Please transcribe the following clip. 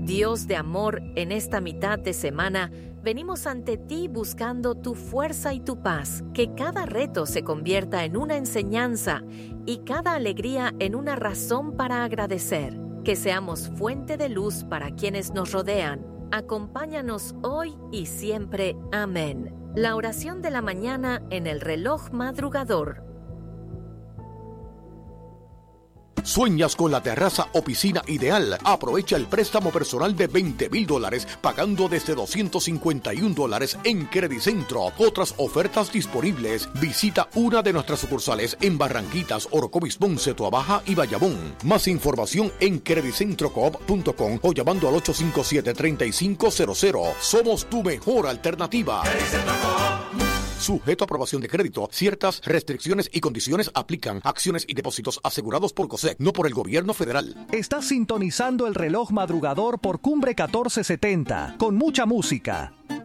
Dios de amor, en esta mitad de semana, venimos ante ti buscando tu fuerza y tu paz, que cada reto se convierta en una enseñanza y cada alegría en una razón para agradecer. Que seamos fuente de luz para quienes nos rodean. Acompáñanos hoy y siempre. Amén. La oración de la mañana en el reloj madrugador. ¿Sueñas con la terraza o piscina ideal? Aprovecha el préstamo personal de $20,000 pagando desde $251 en Credicentro. Otras ofertas disponibles. Visita una de nuestras sucursales en Barranquitas, Orocovis, Ponce, Toabaja y Bayamón. Más información en credicentrocoop.com o llamando al 857-3500. Somos tu mejor alternativa. Sujeto a aprobación de crédito. Ciertas restricciones y condiciones aplican. Acciones y depósitos asegurados por COSEC, no por el gobierno federal. Estás sintonizando el reloj madrugador por Cumbre 1470, con mucha música,